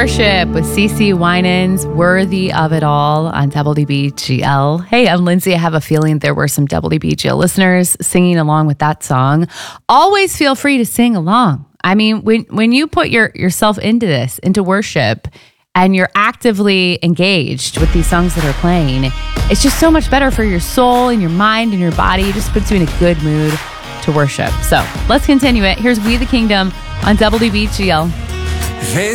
Worship with CeCe Winans, Worthy of It All on WBGL. Hey, I'm Lindsay. I have a feeling there were some WBGL listeners singing along with that song. Always feel free to sing along. I mean, when you put yourself into this, into worship, and you're actively engaged with these songs that are playing, it's just so much better for your soul and your mind and your body. It just puts you in a good mood to worship. So let's continue it. Here's We the Kingdom on WBGL. They